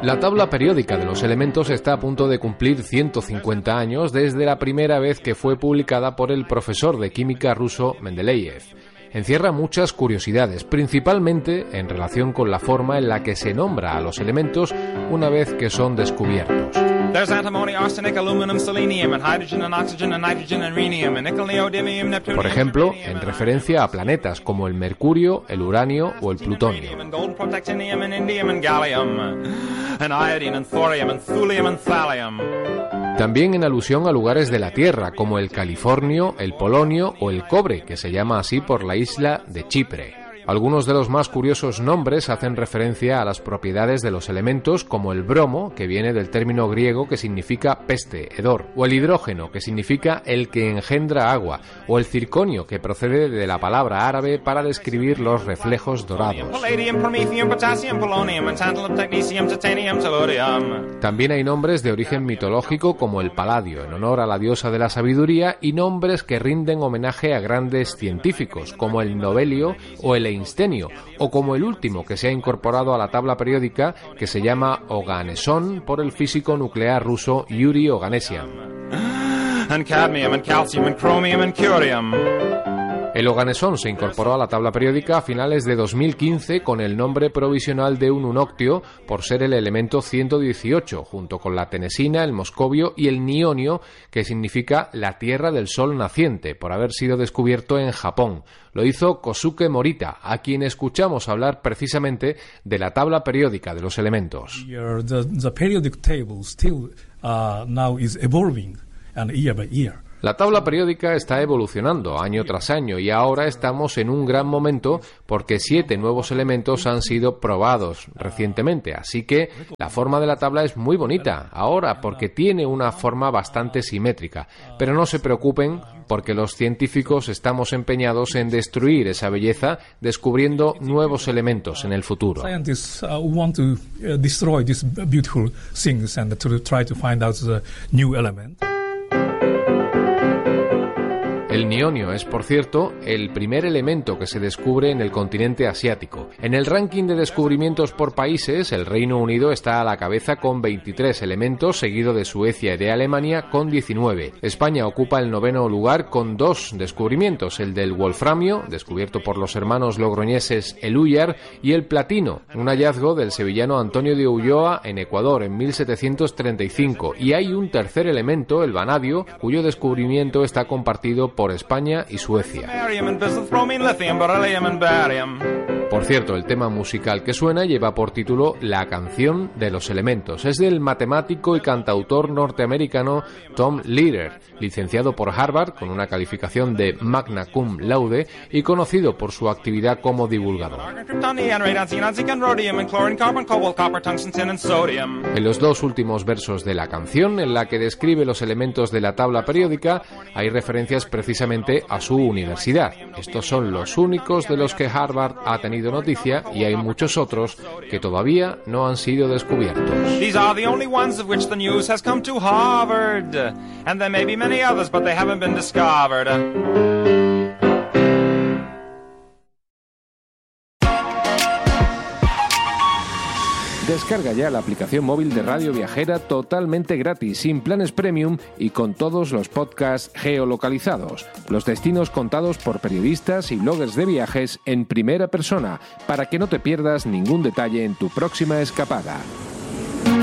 La tabla periódica de los elementos está a punto de cumplir 150 años desde la primera vez que fue publicada por el profesor de química ruso Mendeleev. Encierra muchas curiosidades, principalmente en relación con la forma en la que se nombra a los elementos una vez que son descubiertos. There's antimony, arsenic, aluminum, selenium, and hydrogen, and oxygen, and nitrogen, and rhenium, and nickel, neodymium, neptunium. Por ejemplo, en referencia a planetas como el mercurio, el uranio o el plutonio. También en alusión a lugares de la Tierra, como el californio, el polonio o el cobre, que se llama así por la isla de Chipre. Algunos de los más curiosos nombres hacen referencia a las propiedades de los elementos, como el bromo, que viene del término griego que significa peste, hedor, o el hidrógeno, que significa el que engendra agua, o el circonio, que procede de la palabra árabe para describir los reflejos dorados. También hay nombres de origen mitológico como el paladio, en honor a la diosa de la sabiduría, y nombres que rinden homenaje a grandes científicos, como el Novelio o el Einstenio, o como el último que se ha incorporado a la tabla periódica, que se llama Oganesson por el físico nuclear ruso Yuri Oganessian. El Oganesson se incorporó a la tabla periódica a finales de 2015 con el nombre provisional de un unoctio por ser el elemento 118, junto con la tenesina, el moscovio y el nionio, que significa la tierra del sol naciente, por haber sido descubierto en Japón. Lo hizo Kosuke Morita, a quien escuchamos hablar precisamente de la tabla periódica de los elementos. The periodic table still now is evolving and year by year. La tabla periódica está evolucionando año tras año y ahora estamos en un gran momento porque 7 nuevos elementos han sido probados recientemente, así que la forma de la tabla es muy bonita ahora porque tiene una forma bastante simétrica, pero no se preocupen porque los científicos estamos empeñados en destruir esa belleza descubriendo nuevos elementos en el futuro. Scientists want to destroy these beautiful things and to try to find out the new element. El nionio es, por cierto, el primer elemento que se descubre en el continente asiático. En el ranking de descubrimientos por países, el Reino Unido está a la cabeza con 23 elementos, seguido de Suecia y de Alemania con 19. España ocupa el 9º lugar con 2 descubrimientos, el del wolframio, descubierto por los hermanos logroñeses Elúyar, y el platino, un hallazgo del sevillano Antonio de Ulloa en Ecuador en 1735. Y hay un tercer elemento, el vanadio, cuyo descubrimiento está compartido por España y Suecia. Por cierto, el tema musical que suena lleva por título La canción de los elementos. Es del matemático y cantautor norteamericano Tom Lehrer, licenciado por Harvard con una calificación de magna cum laude y conocido por su actividad como divulgador. En los 2 últimos versos de la canción, en la que describe los elementos de la tabla periódica, hay referencias precisamente a su universidad. Estos son los únicos de los que Harvard ha tenido noticia y hay muchos otros que todavía no han sido descubiertos. These are the only ones of which the news has come to Harvard, and there may be many others, but they haven't been discovered. Descarga ya la aplicación móvil de Radio Viajera totalmente gratis, sin planes premium y con todos los podcasts geolocalizados. Los destinos contados por periodistas y bloggers de viajes en primera persona, para que no te pierdas ningún detalle en tu próxima escapada.